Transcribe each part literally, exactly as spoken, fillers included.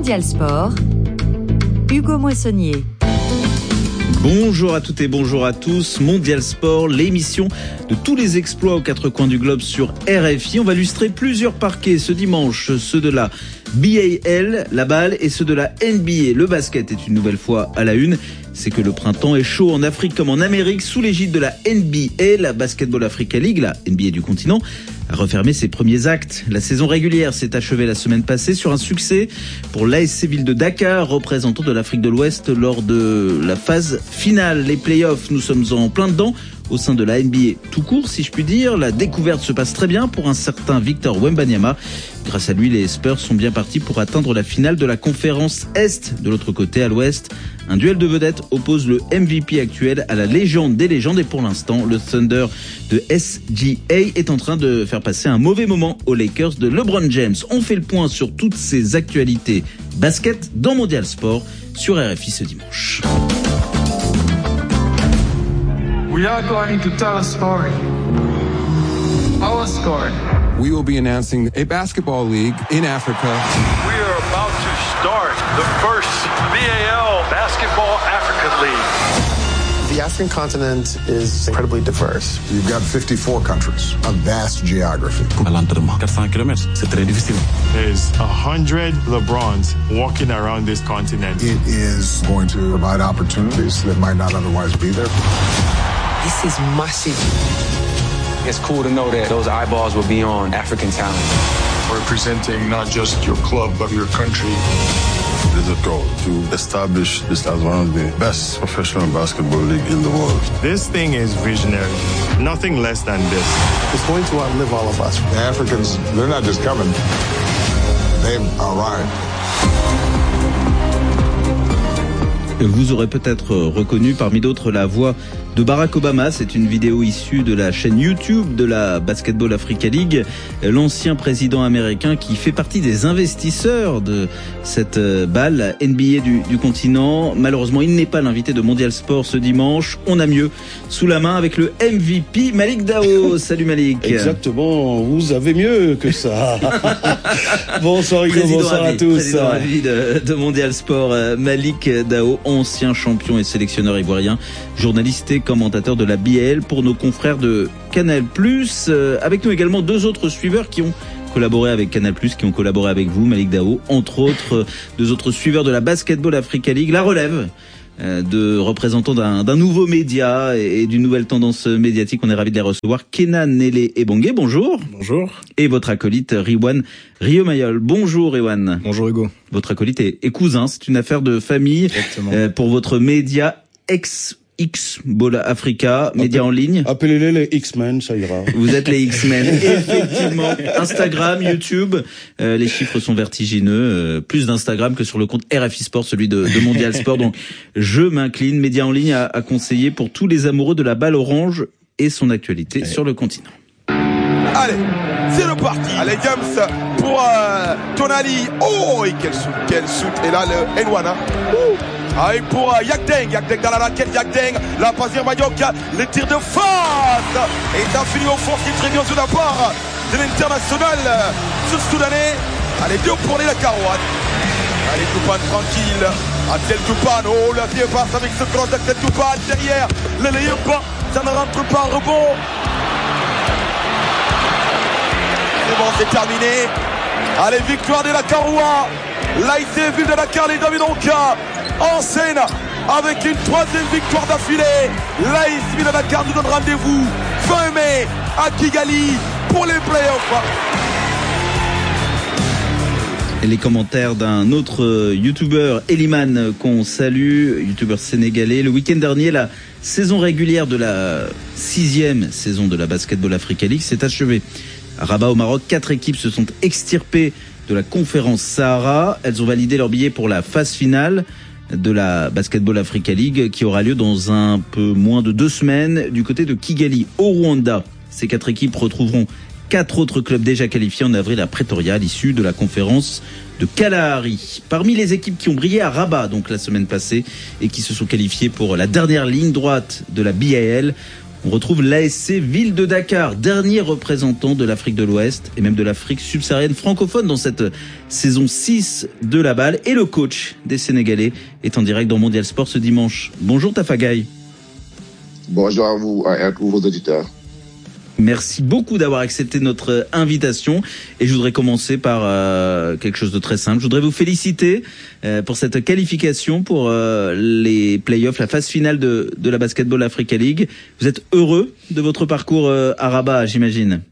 Mondial Sport, Hugo Moissonnier. Bonjour à toutes et bonjour à tous. Mondial Sport, l'émission de tous les exploits aux quatre coins du globe sur R F I. On va illustrer plusieurs parquets ce dimanche, ceux de la B A L, la balle, et ceux de la N B A. Le basket est une nouvelle fois à la une. C'est que le printemps est chaud en Afrique comme en Amérique, sous l'égide de la N B A, la Basketball Africa League, la N B A du continent, a refermé ses premiers actes. La saison régulière s'est achevée la semaine passée sur un succès pour l'A S C Ville de Dakar, représentant de l'Afrique de l'Ouest lors de la phase finale. Les playoffs, nous sommes en plein dedans. Au sein de la N B A tout court, si je puis dire, la découverte se passe très bien pour un certain Victor Wembanyama. Grâce à lui, les Spurs sont bien partis pour atteindre la finale de la conférence Est. De l'autre côté, à l'Ouest, un duel de vedettes oppose le M V P actuel à la légende des légendes. Et pour l'instant, le Thunder de S G A est en train de faire passer un mauvais moment aux Lakers de LeBron James. On fait le point sur toutes ces actualités basket dans Mondial Sport sur R F I ce dimanche. We are going to tell a story. Our story. We will be announcing a basketball league in Africa. We are about to start the first B A L Basketball African League. The African continent is incredibly diverse. You've got fifty-four countries, a vast geography. L'entraînement, quatre cents kilomètres, c'est très difficile. There's a hundred LeBrons walking around this continent. It is going to provide opportunities that might not otherwise be there. This is massive. It's cool to know that those eyeballs will be on African talent. Representing not just your club, but your country. There's a goal to establish this as one of the best professional basketball league in the world. This thing is visionary. Nothing less than this. It's going to outlive all of us. The Africans, they're not just coming. They've arrived. Vous aurez peut-être reconnu parmi d'autres la voix de Barack Obama. C'est une vidéo issue de la chaîne YouTube de la Basketball Africa League. L'ancien président américain qui fait partie des investisseurs de cette balle, la N B A du, du continent. Malheureusement, il n'est pas l'invité de Mondial Sport ce dimanche. On a mieux sous la main avec le M V P Malik Dao. Salut Malik. Exactement, vous avez mieux que ça. Bonsoir Hugo, bonsoir à tous. Président ravi de, de Mondial Sport, Malik Dao, ancien champion et sélectionneur ivoirien, journaliste et commentateur de la B A L pour nos confrères de Canal plus. Euh, avec nous également deux autres suiveurs qui ont collaboré avec Canal plus, qui ont collaboré avec vous, Malik Dao, entre autres euh, deux autres suiveurs de la Basketball Africa League, la relève euh, de représentants d'un, d'un nouveau média et, et d'une nouvelle tendance médiatique. On est ravis de les recevoir. Kenan Nele Ebongue, bonjour. Bonjour. Et votre acolyte Riwan Rio-Mayol. Bonjour Riwan. Bonjour Hugo. Votre acolyte est, est cousin, c'est une affaire de famille. Exactement. Euh, pour votre média ex X-Ball Africa, média en ligne. Appelez-les les X-Men, ça ira. Vous êtes les X-Men. Effectivement. Instagram, YouTube, euh, les chiffres sont vertigineux. Euh, plus d'Instagram que sur le compte R F I Sport, celui de, de Mondial Sport. Donc, je m'incline. Média en ligne à, à conseiller pour tous les amoureux de la balle orange et son actualité Allez. sur le continent. Allez, c'est reparti. Allez, James pour euh, Tonali. Oh, et quel shoot, quel shoot. Et là, le Nwana. Ouh. Allez pour uh, Yakdeng, Yakdeng dans la raquette, Yakdeng, la passe Mayok, le tir de face, et t'as fini au fond, qui est très bien de la part de l'international sud-soudanais. Allez, deux pour les Dakarois. Allez, Toupane tranquille, Abdel Toupane, oh la vieille passe avec ce cross d'Abdel Toupane derrière, le layup, ça ne rentre pas en rebond. C'est bon, c'est terminé. Allez, victoire des Dakarois. L'A S C Ville de Dakar, les Davidonka en scène avec une troisième victoire d'affilée. L'A S C Ville de Dakar nous donne rendez-vous fin mai à Kigali pour les playoffs. Et les commentaires d'un autre youtubeur, Eliman, qu'on salue, youtubeur sénégalais. Le week-end dernier, la saison régulière de la sixième saison de la Basketball Africa League s'est achevée. À Rabat au Maroc, quatre équipes se sont extirpées de la conférence Sahara. Elles ont validé leur billet pour la phase finale de la Basketball Africa League qui aura lieu dans un peu moins de deux semaines du côté de Kigali au Rwanda. Ces quatre équipes retrouveront quatre autres clubs déjà qualifiés en avril à Pretoria à l'issue de la conférence de Kalahari. Parmi les équipes qui ont brillé à Rabat donc la semaine passée et qui se sont qualifiées pour la dernière ligne droite de la B A L, On retrouve l'A S C Ville de Dakar, dernier représentant de l'Afrique de l'Ouest et même de l'Afrique subsaharienne francophone dans cette saison six de la balle. Et le coach des Sénégalais est en direct dans Mondial Sport ce dimanche. Bonjour Tafa Gueye. Bonjour à vous et à tous vos auditeurs. Merci beaucoup d'avoir accepté notre invitation et je voudrais commencer par euh, quelque chose de très simple. Je voudrais vous féliciter euh, pour cette qualification pour euh, les playoffs, la phase finale de, de la Basketball Africa League. Vous êtes heureux de votre parcours euh, à Rabat, j'imagine?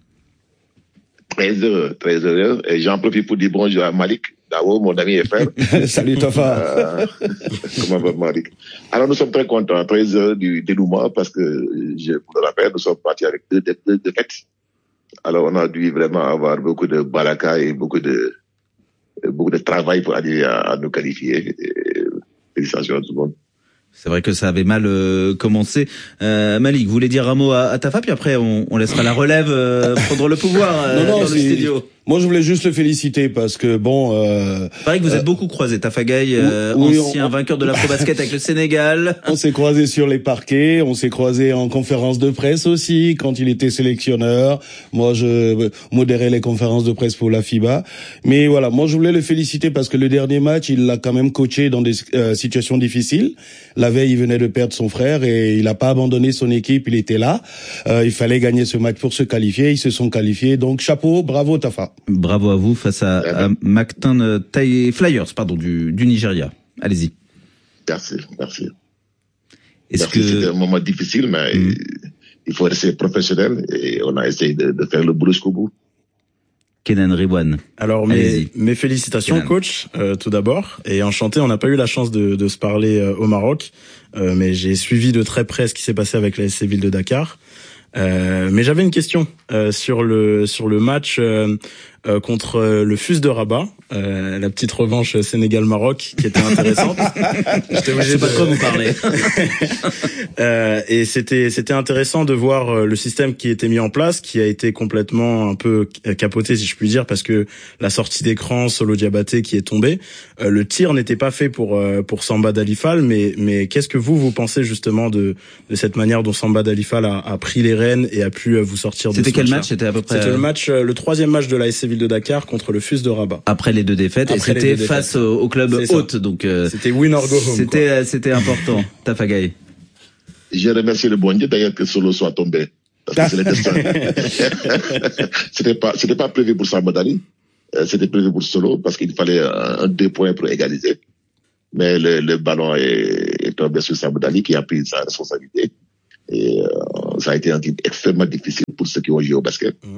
Très heureux, très heureux. Et j'en profite pour dire bonjour à Malik Dao, mon ami et frère. Salut Tafa. Euh, comment va Malik? Alors nous sommes très contents, très heureux du dénouement parce que, je vous le rappelle, nous sommes partis avec deux défaites. Alors on a dû vraiment avoir beaucoup de baraka et beaucoup de beaucoup de travail pour arriver à, à nous qualifier. Et, félicitations à tout le monde. C'est vrai que ça avait mal euh, commencé. Euh, Malik, vous voulez dire un mot à, à Tafa, puis après on, on laissera la relève euh, prendre le pouvoir euh, non, non, dans le studio. Moi, je voulais juste le féliciter parce que bon. Euh, Il paraît que vous êtes euh, beaucoup croisés, Tafa Gueye, euh, oui, ancien on, vainqueur de l'Afro-Basket avec le Sénégal. On s'est croisés sur les parquets, on s'est croisés en conférence de presse aussi quand il était sélectionneur. Moi, je modérais les conférences de presse pour la FIBA. Mais voilà, moi, je voulais le féliciter parce que le dernier match, il l'a quand même coaché dans des euh, situations difficiles. La veille, il venait de perdre son frère et il n'a pas abandonné son équipe. Il était là. Euh, il fallait gagner ce match pour se qualifier. Ils se sont qualifiés. Donc, chapeau, bravo Tafa. Bravo à vous face à, à Macton Flyers, pardon, du, du Nigeria. Allez-y. Merci, merci. Est-ce merci, que c'était un moment difficile, mais mmh. il faut rester professionnel et on a essayé de, de faire le boulot jusqu'au bout. Kenan Riwan. Alors mes, mes félicitations Kenan. Coach, euh, tout d'abord, et enchanté. On n'a pas eu la chance de, de se parler euh, au Maroc, euh, mais j'ai suivi de très près ce qui s'est passé avec la S C Ville de Dakar. Euh, mais j'avais une question euh, sur le sur le match euh, euh, contre euh, le F U S de Rabat, euh, la petite revanche Sénégal-Maroc qui était intéressante. J'étais obligé de pas trop vous parler. euh, et c'était c'était intéressant de voir euh, le système qui était mis en place, qui a été complètement un peu capoté si je puis dire, parce que la sortie d'écran Solo Diabaté qui est tombée, euh, le tir n'était pas fait pour euh, pour Samba Dalifal, mais mais qu'est-ce que vous vous pensez justement de de cette manière dont Samba Dalifal a, a pris les rênes et a pu vous sortir de ce match-là? C'était quel match? C'était à peu près. C'était le match, le troisième match de la S C Ville de Dakar contre le F U S de Rabat. Après les deux défaites, Après et c'était face au, au club hôte, donc euh, c'était win or go home. C'était quoi. C'était important. Tafa Gueye. Je remercie le bon Dieu d'ailleurs que Solo soit tombé, parce que c'est le destin. c'était pas, c'était pas prévu pour Samba Dali, c'était prévu pour Solo parce qu'il fallait un, un deux points pour égaliser. Mais le, le ballon est, est tombé sur Samba Dali qui a pris sa responsabilité. Et euh, ça a été un titre extrêmement difficile pour ceux qui ont joué au basket. Mmh.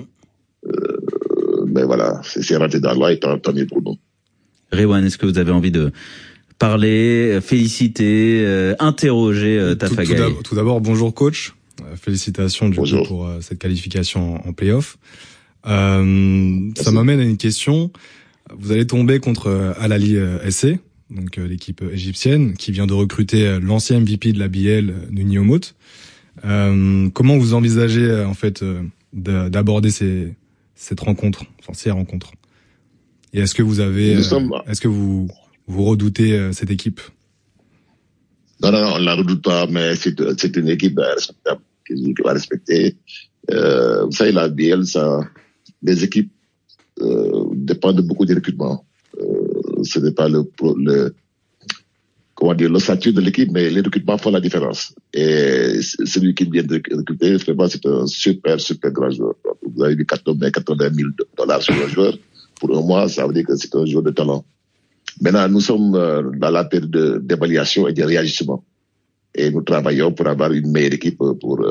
Euh, mais voilà, c'est, c'est rentré dans l'oie et tant, tant mieux pour nous. Riwan, est-ce que vous avez envie de parler, féliciter, euh, interroger euh, Tafa Gueye? Tout, tout d'abord, bonjour coach. Euh, félicitations du bonjour. coup pour euh, cette qualification en, en play-off. Euh, ça m'amène à une question. Vous allez tomber contre euh, Al Ahly euh, S C, donc euh, l'équipe égyptienne qui vient de recruter euh, l'ancien M V P de la B L, euh, Nuni Omot. Euh, comment vous envisagez euh, en fait euh, de, d'aborder ces, cette rencontre, enfin ces rencontres? Et est-ce que vous avez, euh, sommes... est-ce que vous vous redoutez euh, cette équipe? Non, non, non, on la redoute pas, mais c'est, c'est une équipe respectable qui va respecter. Euh, vous savez, la B L, ça, les équipes euh, dépendent beaucoup des recrutements. Euh, ce n'est pas le, le comment dire, le statut de l'équipe, mais les recrutements font la différence. Et celui qui vient de recruter, vraiment, c'est un super, super grand joueur. Vous avez vu quatre-vingts mille dollars sur un joueur. Pour un mois, ça veut dire que c'est un joueur de talent. Maintenant, nous sommes dans la période de, d'évaluation et de réajustement. Et nous travaillons pour avoir une meilleure équipe pour,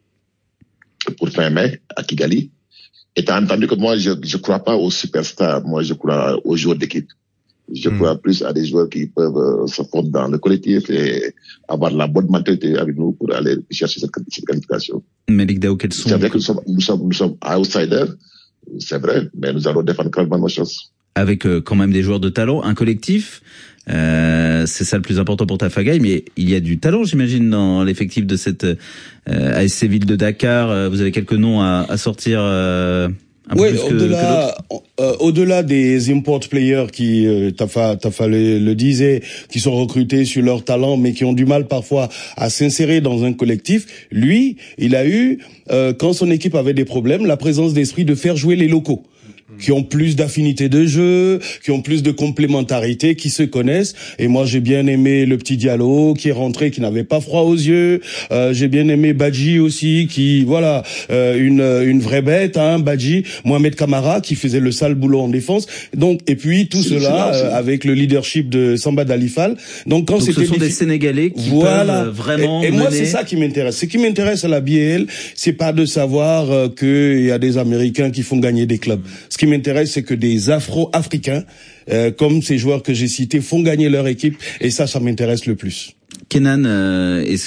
pour fin mai à Kigali. Étant entendu que moi, je ne crois pas aux superstars. Moi, je crois aux joueurs d'équipe. Je mmh. crois plus à des joueurs qui peuvent euh, se fondre dans le collectif et avoir la bonne mentalité avec nous pour aller chercher cette, cette qualification. Malik Dao, quels sont... C'est vrai que nous sommes, nous sommes, nous sommes outsiders, c'est vrai, mais nous allons défendre clairement nos chances. Avec euh, quand même des joueurs de talent, un collectif, euh, c'est ça le plus important pour Tafa Gueye, mais il y a du talent, j'imagine, dans l'effectif de cette euh, A S C Ville de Dakar. Vous avez quelques noms à, à sortir euh, Oui, au-delà, euh, au-delà des import players qui, euh, Tafa, Tafa le, le disait, qui sont recrutés sur leur talent, mais qui ont du mal parfois à s'insérer dans un collectif. Lui, il a eu, euh, quand son équipe avait des problèmes, la présence d'esprit de faire jouer les locaux, qui ont plus d'affinité de jeu, qui ont plus de complémentarité, qui se connaissent. Et moi, j'ai bien aimé le petit Diallo qui est rentré, qui n'avait pas froid aux yeux. Euh, j'ai bien aimé Badji aussi, qui, voilà, euh, une une vraie bête, hein, Badji. Mohamed Kamara qui faisait le sale boulot en défense. Donc, et puis tout c'est cela euh, avec le leadership de Samba Dalifal. Donc, quand Donc c'était ce sont diffi- des Sénégalais qui voilà. peuvent vraiment Et, et moi, mener... c'est ça qui m'intéresse. Ce qui m'intéresse à la B L, c'est pas de savoir euh, qu'il y a des Américains qui font gagner des clubs. Ce qui m'intéresse, c'est que des Afro-Africains, euh, comme ces joueurs que j'ai cités, font gagner leur équipe, et ça, ça m'intéresse le plus. Kenan, euh, est-ce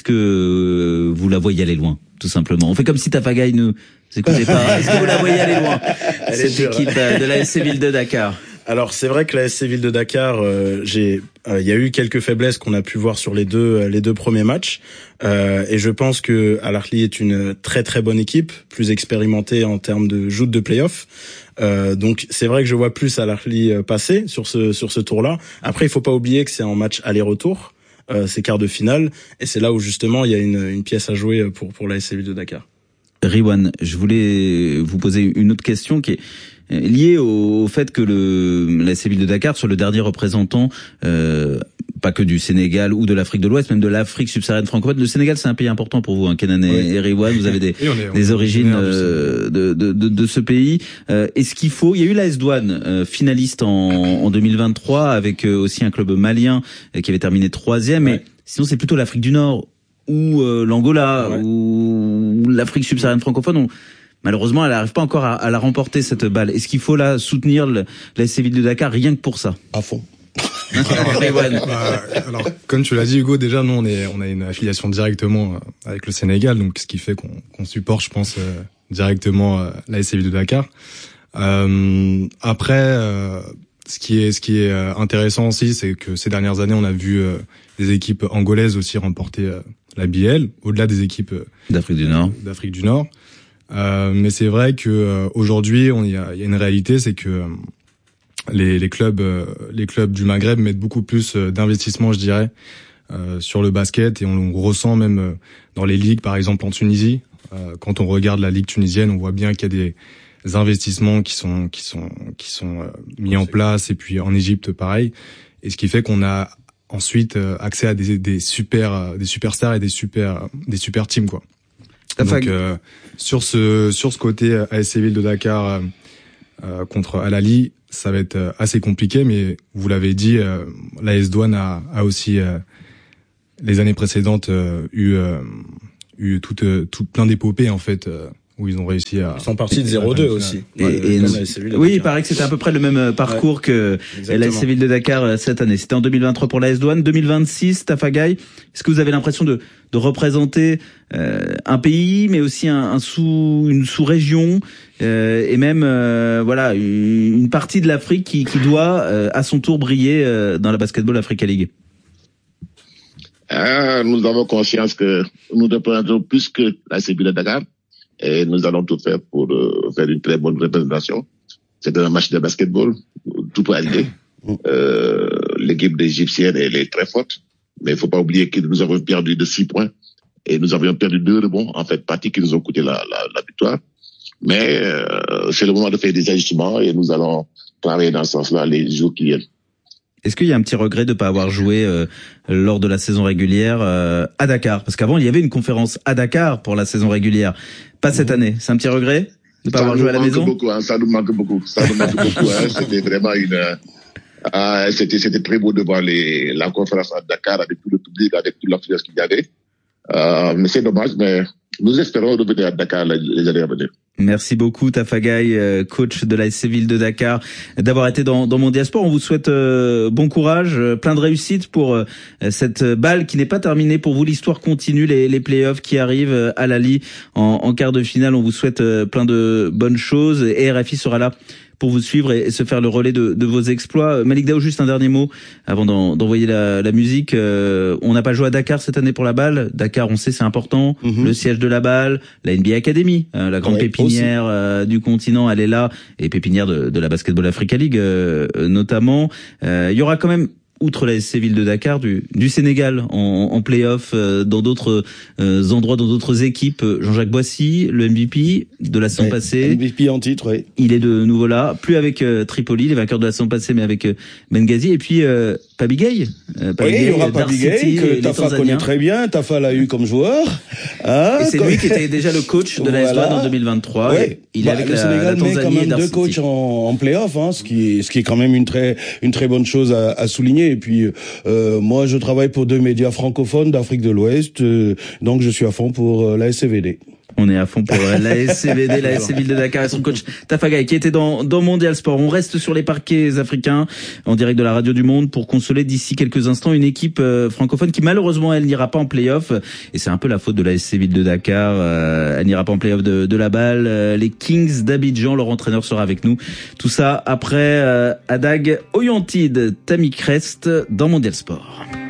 que vous la voyez aller loin, tout simplement? On fait comme si Tafagai ne vous écoutez pas. Est-ce que vous la voyez aller loin, cette équipe euh, de la S C Ville de Dakar? Alors c'est vrai que la S C Ville de Dakar, euh, j'ai, il euh, y a eu quelques faiblesses qu'on a pu voir sur les deux euh, les deux premiers matchs, euh, et je pense que Al Ahly est une très très bonne équipe, plus expérimentée en termes de joute de play-off. Euh, donc c'est vrai que je vois plus Al Ahly passer sur ce sur ce tour-là. Après, il faut pas oublier que c'est en match aller-retour, euh, c'est quart de finale, et c'est là où justement il y a une une pièce à jouer pour pour la S C Ville de Dakar. Riwan, je voulais vous poser une autre question qui est liée au, au fait que le la S C Ville de Dakar, sur le dernier représentant, euh, pas que du Sénégal ou de l'Afrique de l'Ouest, même de l'Afrique subsaharienne francophone. Le Sénégal, c'est un pays important pour vous, hein, Kenan et, oui. et Riwan. Vous avez des, oui, on est, on des origines euh, de, de, de, de ce pays. Euh, est-ce qu'il faut... Il y a eu l'A S Douane, euh, finaliste en, en deux mille vingt-trois, avec euh, aussi un club malien euh, qui avait terminé troisième. Ouais. Mais sinon, c'est plutôt l'Afrique du Nord ou euh, l'Angola ouais. ou l'Afrique subsaharienne francophone. On, malheureusement, elle n'arrive pas encore à, à la remporter, cette balle. Est-ce qu'il faut là soutenir le, la S C Ville de Dakar rien que pour ça? À fond. bah, alors, comme tu l'as dit, Hugo, déjà, nous, on est, on a une affiliation directement avec le Sénégal, donc ce qui fait qu'on, qu'on supporte, je pense, euh, directement euh, la S C Ville de Dakar. Euh, après, euh, ce qui est, ce qui est intéressant aussi, c'est que ces dernières années, on a vu euh, des équipes angolaises aussi remporter euh, la B L, au-delà des équipes euh, d'Afrique du Nord. D'Afrique du Nord. Euh, mais c'est vrai que euh, aujourd'hui, il y a, y a une réalité, c'est que euh, les, les clubs, euh, les clubs du Maghreb mettent beaucoup plus euh, d'investissement, je dirais, euh, sur le basket, et on, on ressent même euh, dans les ligues, par exemple en Tunisie. Euh, quand on regarde la ligue tunisienne, on voit bien qu'il y a des investissements qui sont qui sont qui sont euh, mis en place, et puis en Égypte pareil. Et ce qui fait qu'on a ensuite euh, accès à des, des super des superstars et des super des super teams, quoi. Donc euh, sur ce sur ce côté A S C Ville de Dakar euh, euh, contre Al Ahly, ça va être assez compliqué, mais vous l'avez dit, euh, l'A S Douane a, a aussi euh, les années précédentes euh, eu euh, eu toute toute plein d'épopées en fait. Euh, où ils ont réussi à... Ils sont partis de zéro deux aussi. Et, et nous... Oui, il paraît que c'était à peu près le même parcours ouais, que la S C Ville de Dakar cette année. C'était en deux mille vingt-trois pour l'A S Douane. deux mille vingt-six, Tafagai, est-ce que vous avez l'impression de, de représenter euh, un pays, mais aussi un, un sous, une sous-région, euh, et même euh, voilà une, une partie de l'Afrique qui, qui doit euh, à son tour briller euh, dans la Basketball Africa League? euh, Nous avons conscience que nous représentons plus que la S C Ville de Dakar. Et nous allons tout faire pour euh, faire une très bonne représentation. C'est un match de basketball, tout peut arriver. Euh, l'équipe égyptienne, elle est très forte, mais il ne faut pas oublier que nous avons perdu de six points et nous avions perdu deux rebonds, en fait, parties qui nous ont coûté la, la, la victoire. Mais euh, c'est le moment de faire des ajustements et nous allons travailler dans ce sens-là les jours qui viennent. Est-ce qu'il y a un petit regret de ne pas avoir joué euh, lors de la saison régulière euh, à Dakar? Parce qu'avant, il y avait une conférence à Dakar pour la saison régulière. Pas cette année. C'est un petit regret de ne pas ça avoir joué à la maison? Beaucoup, hein, ça nous manque beaucoup. Ça nous manque beaucoup. Hein. C'était vraiment une... Euh, c'était, c'était très beau de voir les, la conférence à Dakar avec tout le public, avec toute l'affluence qu'il y avait. Euh, mais c'est dommage, mais nous espérons revenir à Dakar les, les années à venir. Merci beaucoup Tafagai, coach de la S C Ville de Dakar, d'avoir été dans, dans Mondial Sport. On vous souhaite euh, bon courage, euh, plein de réussite pour euh, cette balle qui n'est pas terminée pour vous. L'histoire continue, les, les playoffs qui arrivent euh, à Al Ahly en, en quart de finale. On vous souhaite euh, plein de bonnes choses et R F I sera là pour vous suivre et, et se faire le relais de, de vos exploits. Malik Daou, juste un dernier mot avant d'en, d'envoyer la, la musique. Euh, on n'a pas joué à Dakar cette année pour la balle. Dakar, on sait, c'est important. Mm-hmm. Le siège de la balle, la N B A Academy, euh, la grande ouais, pépinière euh, du continent, elle est là, et pépinière de, de la Basketball Africa League euh, notamment. Euh, il y aura quand même, outre la S C Ville de Dakar, du, du Sénégal en, en play-off, euh, dans d'autres euh, endroits, dans d'autres équipes. Jean-Jacques Boissy, le M V P de la saison ouais, passée. M V P en titre, oui. Il est de nouveau là, plus avec euh, Tripoli, les vainqueurs de la saison passée, mais avec euh, Benghazi. Et puis euh, Papi Gueye. Euh, oui, il y aura Papi Gueye, que Tafa connaît très bien. Tafa l'a eu comme joueur. Ah, et c'est comme... lui qui était déjà le coach de la voilà. S douane en deux mille vingt-trois. Ouais. Il bah, est avec le la, Sénégal la Tanzanie met quand même et Dar deux City. coachs en, en play-off, hein, ce qui, ce qui est quand même une très, une très bonne chose à, à souligner. Et puis, euh, moi, je travaille pour deux médias francophones d'Afrique de l'Ouest, euh, donc je suis à fond pour euh, la S C V D. On est à fond pour la S C V D, la S C Ville de Dakar et son coach Tafa Gueye qui était dans, dans Mondial Sport. On reste sur les parquets africains en direct de la Radio du Monde pour consoler d'ici quelques instants une équipe euh, francophone qui malheureusement elle n'ira pas en play-off, et c'est un peu la faute de la S C Ville de Dakar. Euh, elle n'ira pas en play-off de, de la balle. Euh, les Kings d'Abidjan, leur entraîneur sera avec nous. Tout ça après euh, Adag Oyantide, Tammy Crest dans Mondial Sport.